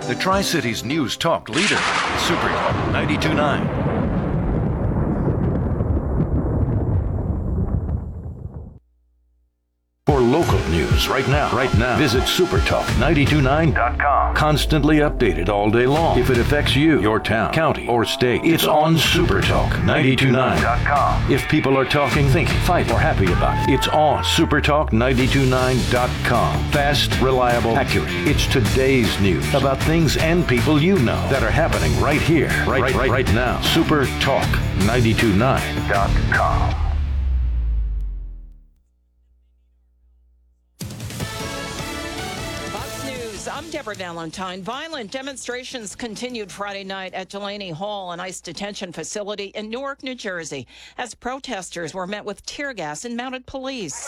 The Tri-Cities News Talk leader, Super Talk 92.9. For local news right now, visit supertalk929.com. Constantly updated all day long. If it affects you, your town, county, or state, it's on supertalk929.com. If people are talking, thinking, fighting, or happy about it, it's on supertalk929.com. Fast, reliable, accurate. It's today's news about things and people you know that are happening right here, right now. Supertalk929.com. I'm Deborah Valentine. Violent demonstrations continued Friday night at Delaney Hall, an ICE detention facility in Newark, New Jersey, as protesters were met with tear gas and mounted police.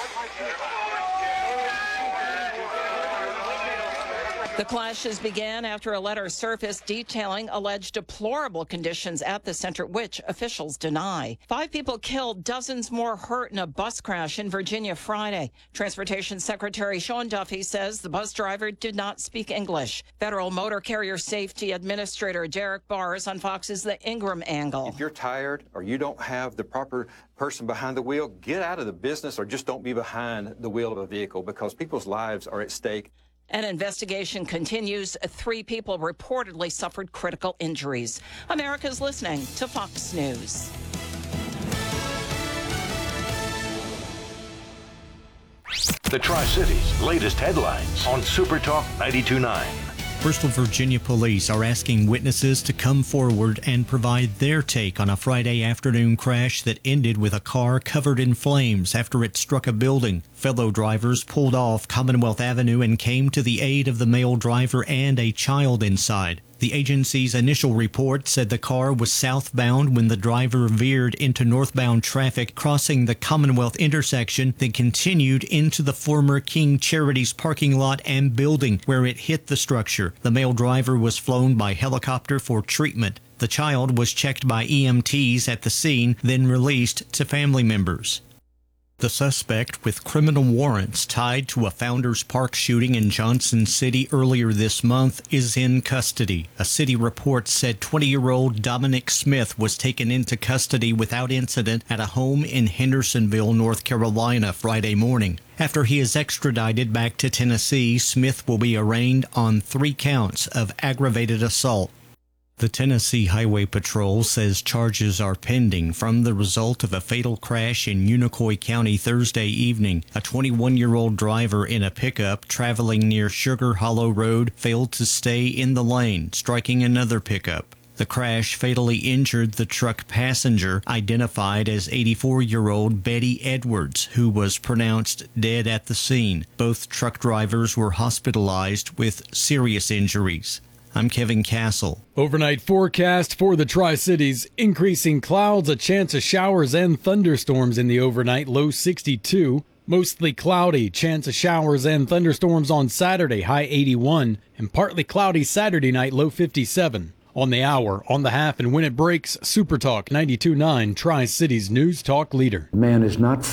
The clashes began after a letter surfaced detailing alleged deplorable conditions at the center, which officials deny. 5 people killed, dozens more hurt in a bus crash in Virginia Friday. Transportation Secretary Sean Duffy says the bus driver did not speak English. Federal Motor Carrier Safety Administrator Derek Barrs on Fox's The Ingram Angle. If you're tired or you don't have the proper person behind the wheel, get out of the business or just don't be behind the wheel of a vehicle because people's lives are at stake. An investigation continues. 3 people reportedly suffered critical injuries. America's listening to Fox News. The Tri-Cities' latest headlines on Supertalk 92.9. Bristol, Virginia police are asking witnesses to come forward and provide their take on a Friday afternoon crash that ended with a car covered in flames after it struck a building. Fellow drivers pulled off Commonwealth Avenue and came to the aid of the male driver and a child inside. The agency's initial report said the car was southbound when the driver veered into northbound traffic, crossing the Commonwealth intersection, then continued into the former King Charities parking lot and building, where it hit the structure. The male driver was flown by helicopter for treatment. The child was checked by EMTs at the scene, then released to family members. The suspect, with criminal warrants tied to a Founders Park shooting in Johnson City earlier this month, is in custody. A city report said 20-year-old Dominic Smith was taken into custody without incident at a home in Hendersonville, North Carolina, Friday morning. After he is extradited back to Tennessee, Smith will be arraigned on 3 counts of aggravated assault. The Tennessee Highway Patrol says charges are pending from the result of a fatal crash in Unicoi County Thursday evening. A 21-year-old driver in a pickup traveling near Sugar Hollow Road failed to stay in the lane, striking another pickup. The crash fatally injured the truck passenger, identified as 84-year-old Betty Edwards, who was pronounced dead at the scene. Both truck drivers were hospitalized with serious injuries. I'm Kevin Castle. Overnight forecast for the Tri-Cities. Increasing clouds, a chance of showers and thunderstorms in the overnight, low 62. Mostly cloudy, chance of showers and thunderstorms on Saturday, high 81. And partly cloudy Saturday night, low 57. On the hour, on the half, and when it breaks, Super Talk 92.9, Tri-Cities News Talk leader. Man is not